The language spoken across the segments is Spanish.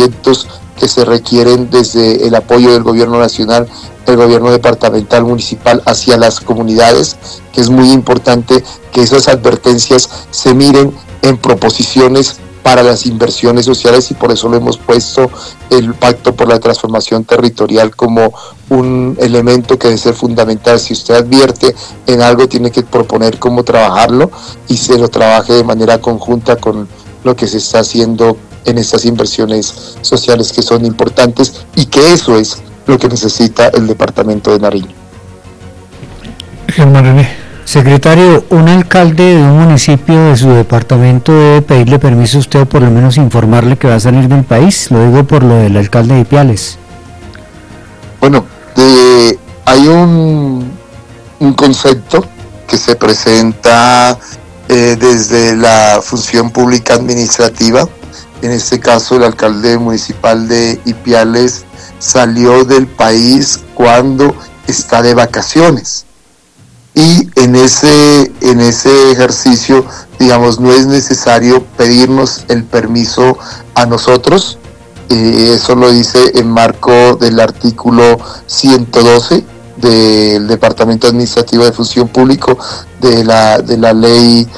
conceptos que se requieren desde el apoyo del gobierno nacional, el gobierno departamental, municipal, hacia las comunidades, que es muy importante que esas advertencias se miren en proposiciones para las inversiones sociales, y por eso lo hemos puesto el Pacto por la Transformación Territorial como un elemento que debe ser fundamental. Si usted advierte en algo, tiene que proponer cómo trabajarlo y se lo trabaje de manera conjunta con lo que se está haciendo en estas inversiones sociales que son importantes, y que eso es lo que necesita el departamento de Nariño. Germán René. Secretario, un alcalde de un municipio de su departamento debe pedirle permiso a usted, o por lo menos informarle que va a salir del país. Lo digo por lo del alcalde de Ipiales. Bueno, hay un concepto que se presenta desde la función pública administrativa. En este caso, el alcalde municipal de Ipiales salió del país cuando está de vacaciones. Y en ese ejercicio, digamos, no es necesario pedirnos el permiso a nosotros. Eso lo dice en marco del artículo 112 del Departamento Administrativo de Función Pública de la ley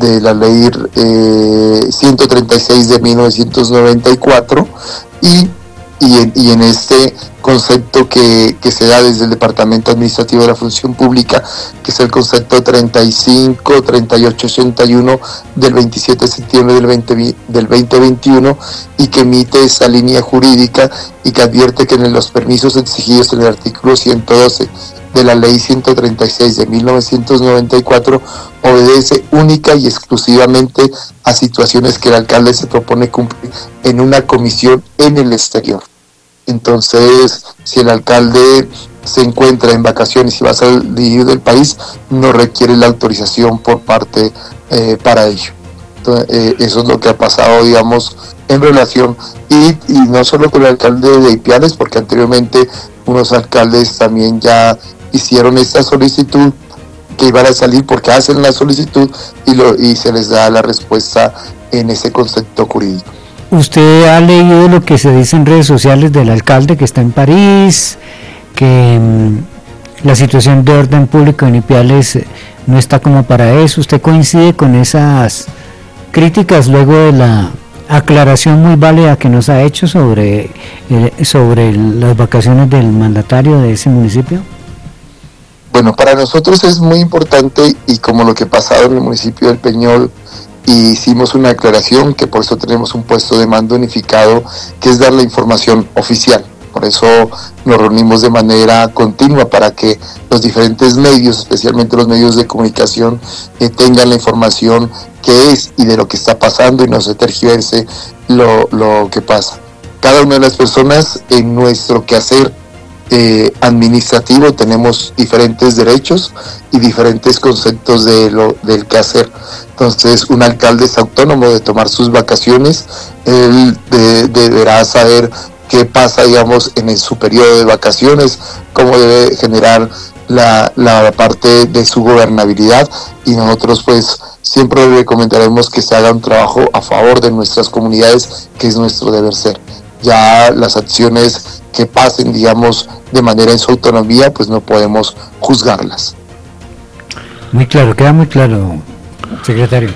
136 de 1994, y en este concepto que se da desde el Departamento Administrativo de la Función Pública, que es el concepto 3881 del 27 de septiembre del 2021, y que emite esa línea jurídica y que advierte que en los permisos exigidos en el artículo 112 de la ley 136 de 1994 obedece única y exclusivamente a situaciones que el alcalde se propone cumplir en una comisión en el exterior. Entonces, si el alcalde se encuentra en vacaciones y va a salir del país, no requiere la autorización por parte para ello. Entonces, eso es lo que ha pasado, digamos, en relación, y no solo con el alcalde de Ipiales, porque anteriormente unos alcaldes también ya hicieron esta solicitud, que iban a salir porque hacen la solicitud y se les da la respuesta en ese concepto jurídico. ¿Usted ha leído lo que se dice en redes sociales del alcalde que está en París, que la situación de orden público en Ipiales no está como para eso? ¿Usted coincide con esas críticas luego de la aclaración muy válida que nos ha hecho sobre las vacaciones del mandatario de ese municipio? Bueno, para nosotros es muy importante, y como lo que ha pasado en el municipio del Peñol, hicimos una aclaración, que por eso tenemos un puesto de mando unificado, que es dar la información oficial. Por eso nos reunimos de manera continua para que los diferentes medios, especialmente los medios de comunicación, tengan la información que es y de lo que está pasando, y no se tergiverse lo que pasa. Cada una de las personas en nuestro quehacer administrativo tenemos diferentes derechos y diferentes conceptos del quehacer. Entonces, un alcalde es autónomo de tomar sus vacaciones. Él deberá saber qué pasa, digamos, en su periodo de vacaciones, cómo debe generar la parte de su gobernabilidad, y nosotros pues siempre le recomendaremos que se haga un trabajo a favor de nuestras comunidades, que es nuestro deber ser. Ya las acciones que pasen, digamos, de manera en su autonomía, pues no podemos juzgarlas. Muy claro, queda muy claro, secretario.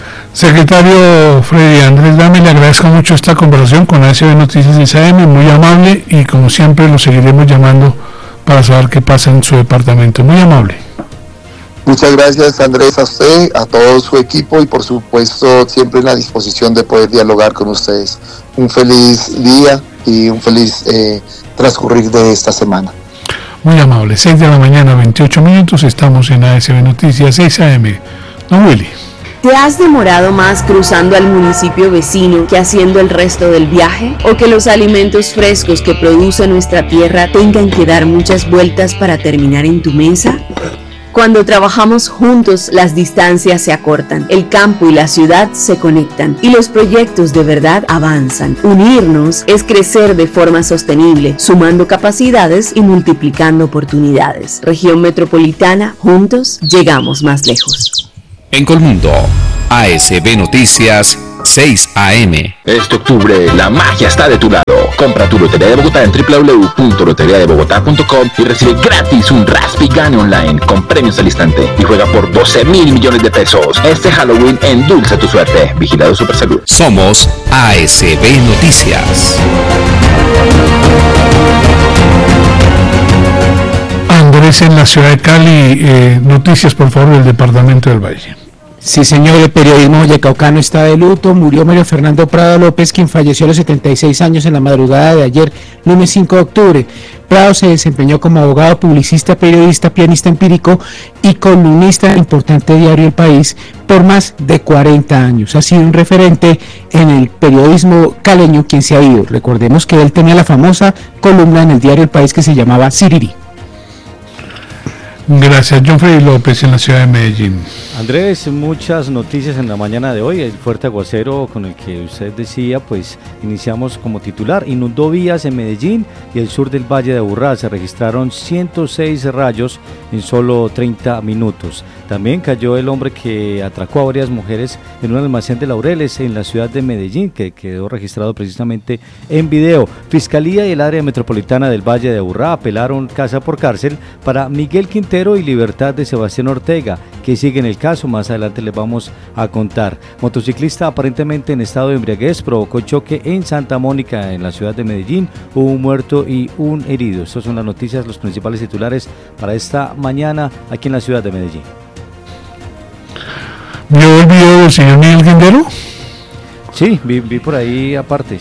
Secretario Freddy Andrés Dame, le agradezco mucho esta conversación con ASB Noticias 6am, muy amable, y como siempre lo seguiremos llamando para saber qué pasa en su departamento. Muy amable. Muchas gracias, Andrés, a usted, a todo su equipo, y por supuesto siempre en la disposición de poder dialogar con ustedes. Un feliz día y un feliz transcurrir de esta semana. Muy amable. 6 de la mañana, 28 minutos, estamos en ASB Noticias 6am. Don Willy. ¿Te has demorado más cruzando al municipio vecino que haciendo el resto del viaje? ¿O que los alimentos frescos que produce nuestra tierra tengan que dar muchas vueltas para terminar en tu mesa? Cuando trabajamos juntos, las distancias se acortan, el campo y la ciudad se conectan y los proyectos de verdad avanzan. Unirnos es crecer de forma sostenible, sumando capacidades y multiplicando oportunidades. Región Metropolitana, juntos llegamos más lejos. En Colmundo, ASB Noticias 6 AM. Este octubre, la magia está de tu lado. Compra tu Lotería de Bogotá en www.loteriadebogotá.com y recibe gratis un Raspi Gane Online con premios al instante y juega por 12.000 millones de pesos. Este Halloween endulza tu suerte. Vigilado Supersalud. Somos ASB Noticias. Andrés, en la ciudad de Cali, noticias por favor del departamento del Valle. Sí, señor, el periodismo vallecaucano está de luto. Murió Mario Fernando Prado López, quien falleció a los 76 años en la madrugada de ayer, lunes 5 de octubre. Prado se desempeñó como abogado, publicista, periodista, pianista empírico y columnista del importante diario El País por más de 40 años. Ha sido un referente en el periodismo caleño quien se ha ido. Recordemos que él tenía la famosa columna en el diario El País que se llamaba Siriri. Gracias. John Freddy López, en la ciudad de Medellín. Andrés, muchas noticias en la mañana de hoy. El fuerte aguacero con el que usted decía, pues iniciamos como titular. Inundó vías en Medellín y el sur del Valle de Aburrá. Se registraron 106 rayos en solo 30 minutos. También cayó el hombre que atracó a varias mujeres en un almacén de Laureles en la ciudad de Medellín, que quedó registrado precisamente en video. Fiscalía y el área metropolitana del Valle de Aburrá apelaron casa por cárcel para Miguel Quintero y libertad de Sebastián Ortega, que sigue en el caso. Más adelante les vamos a contar. Motociclista aparentemente en estado de embriaguez provocó choque en Santa Mónica, en la ciudad de Medellín. Hubo un muerto y un herido. Estas son las noticias, los principales titulares para esta mañana aquí en la ciudad de Medellín. ¿Vio el video del señor Miguel Quintero? Sí, vi por ahí apartes.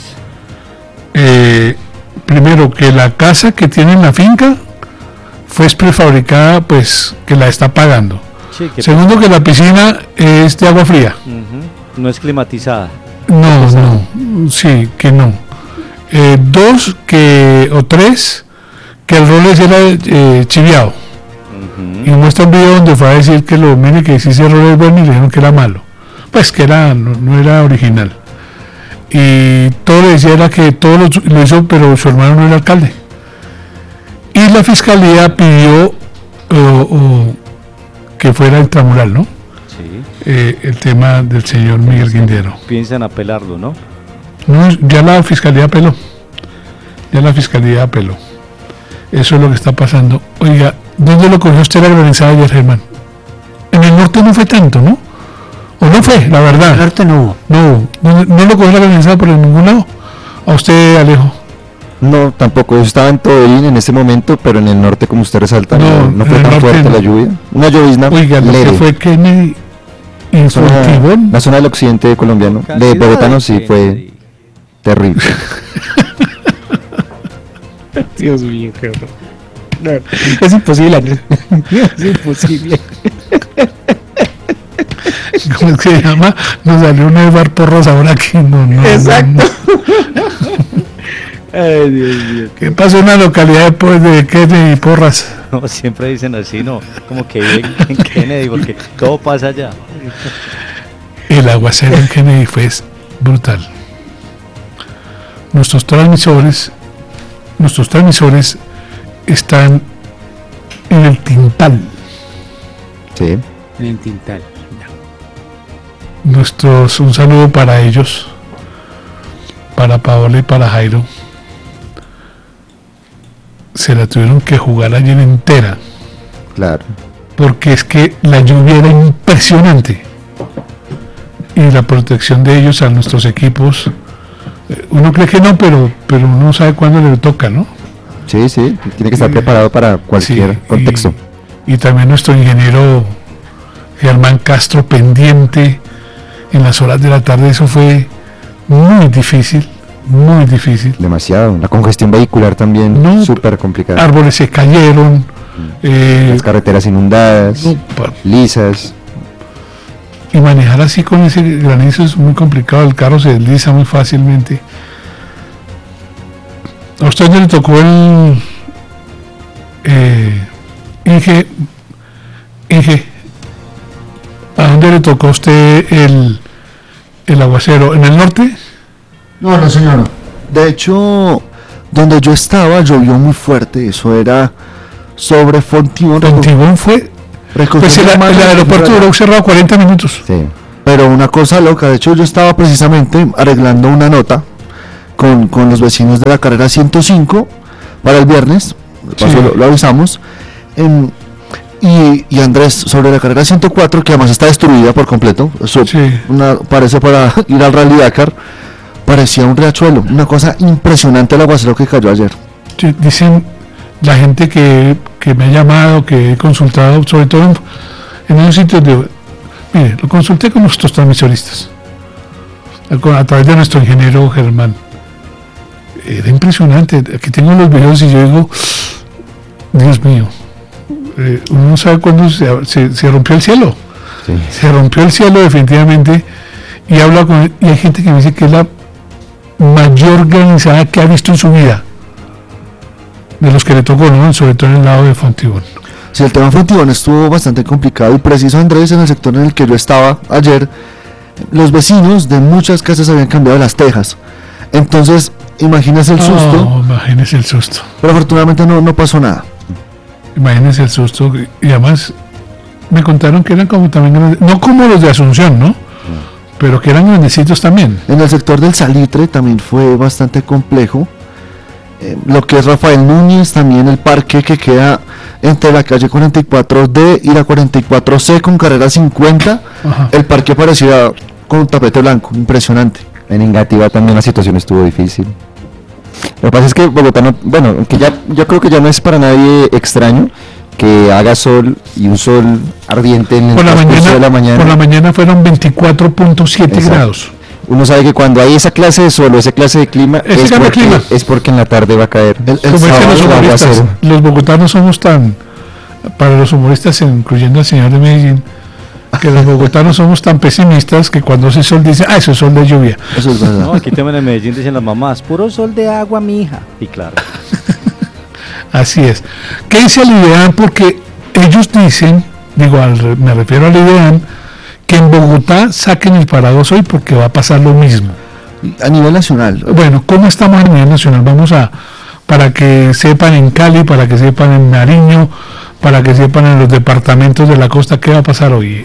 Primero, que la casa que tiene en la finca fue prefabricada, pues que la está pagando. Sí, Segundo, que la piscina es de agua fría. No es climatizada. No, sí, que no. Dos, o tres, que el Rolex era chiviado. Y muestra un video donde fue a decir que mire que sí ese Rolex es bueno y le dijeron que era malo. Pues que no era original. Y todo le decía era que todo lo hizo, pero su hermano no era alcalde. Y la fiscalía pidió que fuera intramural, ¿no? Sí. El tema del señor Miguel Quintero. Piensan apelarlo, ¿no? No, ya la fiscalía apeló. Eso es lo que está pasando. Oiga, ¿dónde lo cogió usted la granizada ayer, Germán? En el norte no fue tanto, ¿no? ¿O no fue, la verdad? En el norte no hubo. No lo cogió la granizada por ningún lado. ¿A usted, Alejo? No, tampoco. Yo estaba en Tobelín en ese momento, pero en el norte, como usted resalta, no fue tan fuerte la lluvia. Una llovizna leve. Lo que fue Kennedy y la zona del occidente colombiano, de Bogotá, no, sí, fue terrible. Dios mío, qué horror. No, es imposible, Andrés. Es imposible. ¿Cómo es que se llama? Nos salió un Edward Porras ahora aquí. No. Exacto. Ay, Dios mío. ¿Qué pasó en la localidad después de Kennedy y Porras? No, siempre dicen así, no, como que en Kennedy, porque todo pasa allá. El aguacero en Kennedy fue brutal. Nuestros transmisores están en el Tintal. Sí. En el Tintal. Un saludo para ellos, para Paola y para Jairo. Se la tuvieron que jugar ayer entera. Claro. Porque es que la lluvia era impresionante. Y la protección de ellos a nuestros equipos, uno cree que no, pero uno sabe cuándo le toca, ¿no? Sí, tiene que estar preparado para cualquier contexto. Y también nuestro ingeniero Germán Castro pendiente en las horas de la tarde. Eso fue muy difícil. Demasiado. La congestión vehicular también, súper complicada. Árboles se cayeron. Las carreteras inundadas, lisas. Y manejar así con ese granizo es muy complicado. El carro se desliza muy fácilmente. ¿A usted le tocó el Inge? ¿A dónde le tocó a usted el aguacero? ¿En el norte? No, señor. De hecho, donde yo estaba llovió muy fuerte. Eso era sobre Fontibón. Fontibón fue. Pues el aeropuerto duró cerrado 40 minutos. Sí. pero una cosa loca. De hecho, yo estaba precisamente arreglando una nota con los vecinos de la carrera 105 para el viernes, sí. lo avisamos, y Andrés, sobre la carrera 104, que además está destruida por completo, eso sí. Parece para ir al Rally Dakar, parecía un riachuelo, una cosa impresionante el aguacero que cayó ayer. Sí, dicen la gente que me ha llamado, que he consultado, sobre todo en unos sitios mire, lo consulté con nuestros transmisoristas, a través de nuestro ingeniero Germán. Era impresionante. Aquí tengo los videos y yo digo, Dios mío, uno no sabe cuándo se rompió el cielo. Sí. Se rompió el cielo definitivamente, y habla con él, y hay gente que me dice que es la mayor granizada que ha visto en su vida, de los que le tocó, ¿no? Sobre todo en el lado de Fontibón. Sí, el tema Fontibón estuvo bastante complicado y preciso, Andrés, en el sector en el que yo estaba ayer, los vecinos de muchas casas habían cambiado las tejas. Entonces, imagínese el susto. Imagínese el susto. Pero afortunadamente no pasó nada. Imagínese el susto. Y además me contaron que eran como también, no como los de Asunción, ¿no? Pero que eran grandecitos también. En el sector del Salitre también fue bastante complejo. Lo que es Rafael Núñez, también el parque que queda entre la calle 44D y la 44C con carrera 50. Ajá. El parque parecía con un tapete blanco, impresionante. En Engativá también la situación estuvo difícil. Lo que pasa es que Bogotá yo creo que ya no es para nadie extraño que haga sol, y un sol ardiente en el transcurso de la mañana. Por la mañana fueron 24.7 grados. Uno sabe que cuando hay esa clase de sol o esa clase de clima, es porque en la tarde va a caer. Los bogotanos somos para los humoristas, incluyendo al señor de Medellín, que los bogotanos somos tan pesimistas que cuando hace sol dicen, eso es sol de lluvia. Eso es verdad. No, aquí también en Medellín dicen las mamás, puro sol de agua, mija. Y claro. Así es. ¿Qué dice el IDEAM? Porque ellos dicen, me refiero al IDEAM, que en Bogotá saquen el paraguas hoy porque va a pasar lo mismo. A nivel nacional. Bueno, ¿cómo estamos a nivel nacional? Para que sepan en Cali, para que sepan en Nariño, para que sepan en los departamentos de la costa, ¿qué va a pasar hoy,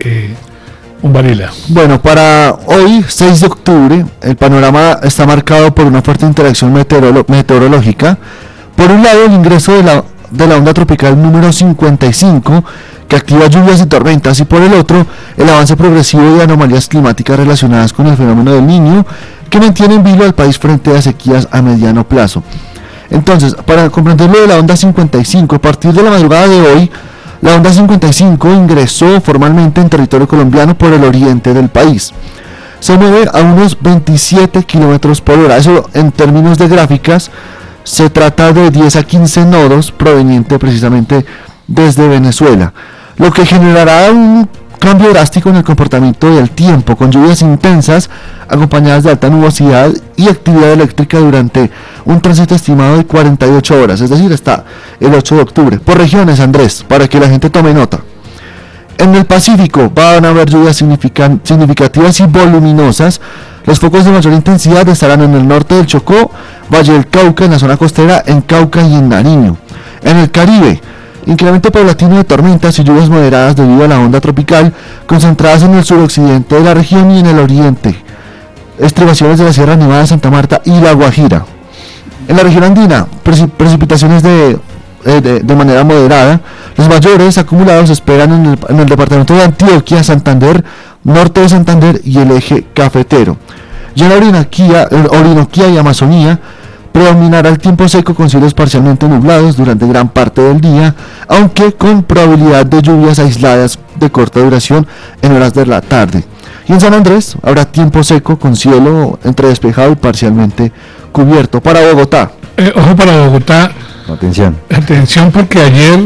Barila? Bueno, para hoy, 6 de octubre, el panorama está marcado por una fuerte interacción meteorológica. Por un lado, el ingreso de la onda tropical número 55, que activa lluvias y tormentas, y por el otro, el avance progresivo de anomalías climáticas relacionadas con el fenómeno del Niño, que mantiene en vilo al país frente a sequías a mediano plazo. Entonces, para comprender lo de la onda 55, a partir de la madrugada de hoy, la onda 55 ingresó formalmente en territorio colombiano por el oriente del país. Se mueve a unos 27 kilómetros por hora. Eso, en términos de gráficas, se trata de 10 a 15 nodos proveniente precisamente desde Venezuela, lo que generará un cambio drástico en el comportamiento del tiempo, con lluvias intensas acompañadas de alta nubosidad y actividad eléctrica durante un tránsito estimado de 48 horas, es decir, hasta el 8 de octubre. Por regiones, Andrés, para que la gente tome nota. En el Pacífico van a haber lluvias significativas y voluminosas. Los focos de mayor intensidad estarán en el norte del Chocó, Valle del Cauca, en la zona costera, en Cauca y en Nariño. En el Caribe, incremento paulatino de tormentas y lluvias moderadas debido a la onda tropical, concentradas en el suroccidente de la región y en el oriente. Estribaciones de la Sierra Nevada de Santa Marta y La Guajira. En la región andina, precipitaciones de manera moderada. Los mayores acumulados se esperan en el departamento de Antioquia, Santander, norte de Santander y el eje cafetero. Y en la Orinoquía y Amazonía predominará el tiempo seco con cielos parcialmente nublados durante gran parte del día, aunque con probabilidad de lluvias aisladas de corta duración en horas de la tarde. Y en San Andrés habrá tiempo seco con cielo entre despejado y parcialmente cubierto. Para Bogotá. Ojo para Bogotá. Atención, porque ayer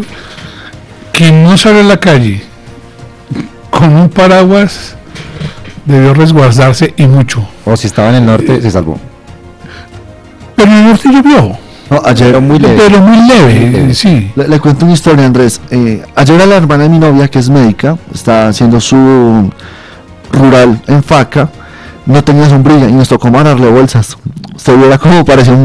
quien no sale a la calle con un paraguas debió resguardarse y mucho. O si estaba en el norte se salvó. Pero en el norte llovió. No, ayer pero muy leve, sí. Le cuento una historia, Andrés. Ayer a la hermana de mi novia, que es médica, está haciendo su rural en Faca, no tenía sombrilla y nos tocó mandarle bolsas. Se viera como parecía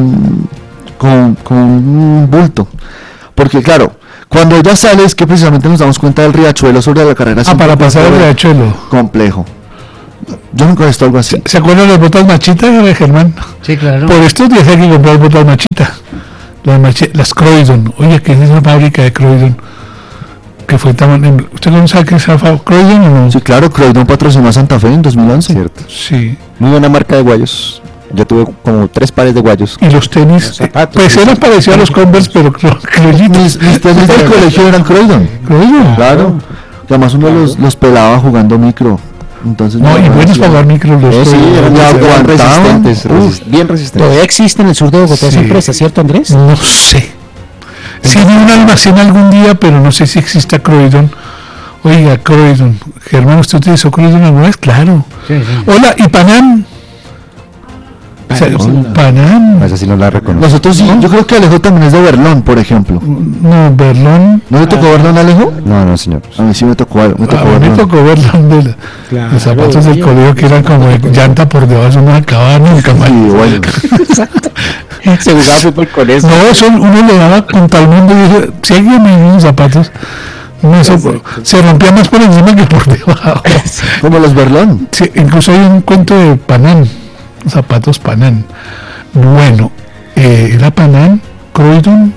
un bulto. Porque claro, cuando ella sale es que precisamente nos damos cuenta del riachuelo sobre la carrera. Para pasar el riachuelo. Complejo. Yo nunca he visto algo así. ¿Se acuerdan de las botas machita, Germán? Sí, claro. Por estos días hay que comprar botas machita. Las Croydon. Oye, ¿qué es esa fábrica de Croydon? Que fue tan... ¿Usted no sabe qué es Croydon o no? Sí, claro, Croydon patrocinó a Santa Fe en 2011. Cierto. Sí. Muy buena marca de guayos. Yo tuve como 3 pares de guayos. Y los tenis, Los zapatos, pues sí, eran sí. parecidos a los Converse, pero Mis tenis del colegio eran Croydon. Croydon. Claro. Y además uno los pelaba jugando micro. Entonces, No, y buenos para jugar micro los Sí, Croydon. eran resistentes, bien resistentes. Todavía existe en el sur de Bogotá esa Sí. empresa, ¿cierto, Andrés? No sé. Sí, vi un almacén algún día, pero no sé si exista Croydon. Oiga, Croydon. Germán, ¿usted utilizó Croydon alguna vez? Claro. Sí, sí. Hola, ¿y Panam? O sea, Panam. Esa sí no la reconozco. Nosotros sí, yo creo que Alejo también es de Berlón, por ejemplo. No, Berlón. ¿No le tocó Berlón a Alejo? No, señor. A mí sí me tocó A mí me Berlón. tocó Berlón de Claro, los zapatos del sí, colegio que eran como de llanta por debajo, eso no acababa nunca más. Sí, bueno. Se jugaba fútbol con eso. No, eso uno le daba con tal mundo y dije, si alguien me dio unos zapatos, no, eso se rompía más por encima que por debajo. Como los Berlón. Sí, incluso hay un cuento de Panam, zapatos Panam. Bueno, era Panam, Croydon,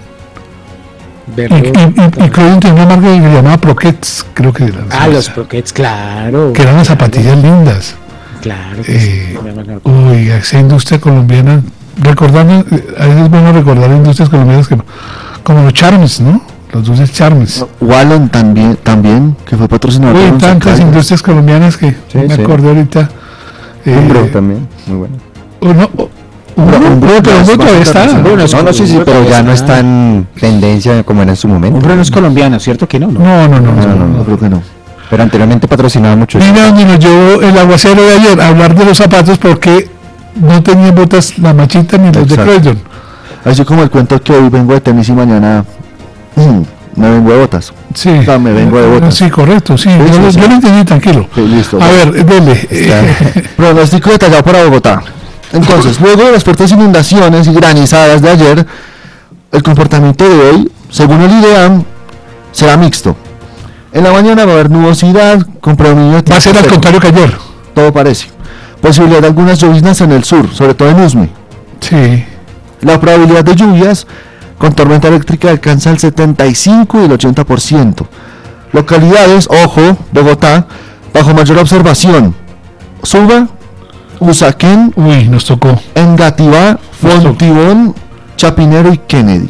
y Croydon tenía una marca que se llamaba Proquets, creo que eran. Los Proquets, claro. Que eran las zapatillas lindas. Claro. Que sí. Oiga, esa industria colombiana, recordando, a veces es bueno recordar industrias colombianas como los Charms, ¿no? Los dulces Charms. Wallon también, que fue patrocinador Uy, por tantas Once industrias colombianas que me acordé ahorita. Umbro también, muy bueno. Umbro, pero Umbro todavía está. No, sí, pero ya no está en tendencia como era en su momento. Umbro no es colombiano, ¿cierto que no? No, creo que no. Pero anteriormente patrocinaba mucho. Mira donde nos llevó el aguacero de ayer a hablar de los zapatos porque no tenían botas la machita ni los de Croydon. Así como el cuento que hoy vengo de tenis y mañana me vengo de botas. Sí. O sea, me vengo de botas. Sí, correcto, sí. Yo lo entendí, tranquilo. Sí, listo. A ver, dele. Pronóstico detallado para Bogotá. Entonces, luego de las fuertes inundaciones y granizadas de ayer, el comportamiento de hoy, según el IDEAM, será mixto. En la mañana va a haber nubosidad con predominio de... Va a ser al contrario que ayer. Todo parece. Posibilidad de algunas lloviznas en el sur, sobre todo en Usme. Sí. La probabilidad de lluvias con tormenta eléctrica alcanza el 75 y el 80%. Localidades, ojo, Bogotá, bajo mayor observación: Suba, Usaquén, nos tocó. Engativá, Fontibón, Chapinero y Kennedy.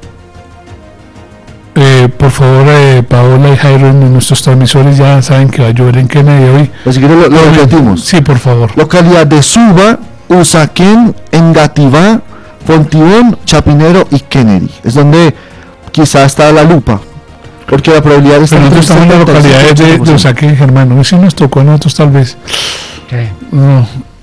Por favor, Paola y Jairo, nuestros transmisores ya saben que va a llover en Kennedy hoy. Así que lo repetimos. Sí, por favor. Localidad de Suba, Usaquén, Engativá, Fontibón, Chapinero y Kennedy. Es donde quizá está la lupa. Porque la probabilidad de... Pero nosotros estamos en la localidad de Usaquén, Germán. Hoy sí nos tocó a nosotros tal vez. No.